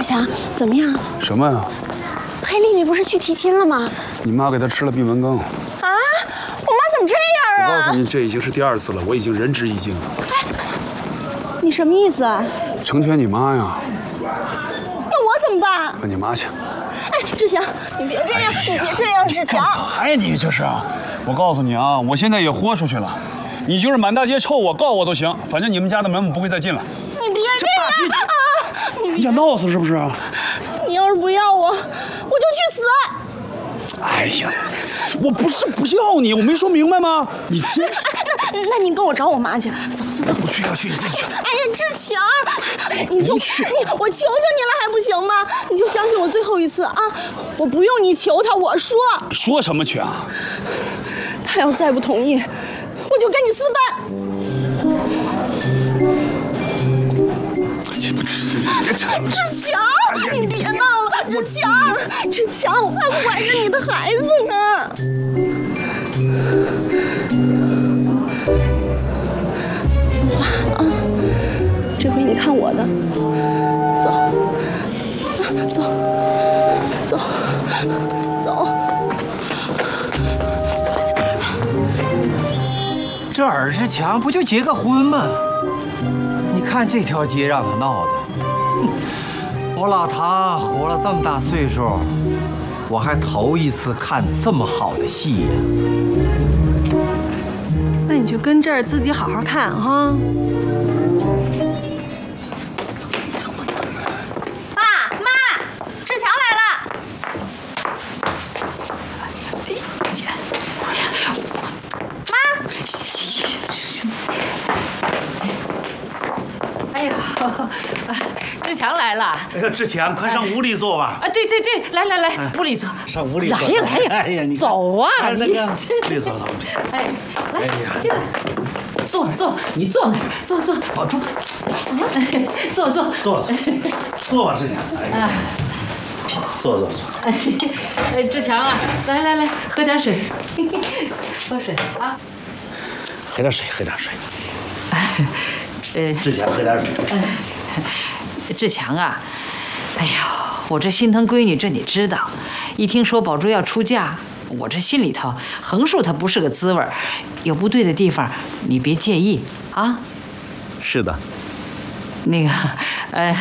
志强，怎么样？ 什么呀？ 黑丽丽不是去提亲了吗？ 你妈给她吃了闭门羹。 啊！我妈怎么这样啊？ 我告诉你，这已经是第2次了，我已经仁至义尽了。 你什么意思啊？ 成全你妈呀！ 那我怎么办？ 跟你妈去。 哎，志强，你别这样，你别这样，志强。 哎，你这是？我告诉你啊，我现在也豁出去了。你就是满大街臭我、告我都行，反正你们家的门我不会再进了。 你别这样啊！ 你想闹死是不是？ 你要是不要我，我就去死！ 哎呀，我不是不要你，我没说明白吗？你真是…… 那你跟我找我妈去，走走走。 不去要去，你自己去。 哎呀，志强，你就去， 我求求你了还不行吗？你就相信我最后一次啊！我不用你求他，我说。 说什么去啊？ 他要再不同意，我就跟你私奔。志强，你别闹了，志强，志强，我还怀着你的孩子呢。花啊，这回你看我的，走，走，走，走。 这尔志强不就结个婚吗？你看这条街让他闹的。我老唐活了这么大岁数，我还头一次看这么好的戏呀。 那你就跟这儿自己好好看哈。 爸妈，志强来了。 哎呀，志强来了！ 哎呀，志强，快上屋里坐吧。 啊，对对对，来来来，屋里坐。 上屋里坐。 来呀来呀！ 哎呀，你走啊！ 那个，别坐了。 哎，来，进来，坐，你坐那儿，坐。 保住。 坐。 坐吧，志强。哎，坐。 哎，志强啊，来，喝点水，喝水啊。 喝点水。志强，喝点水。 志强啊，哎呦，我这心疼闺女，这你知道。一听说宝珠要出嫁，我这心里头横竖它不是个滋味，有不对的地方，你别介意啊。 是的。 那个，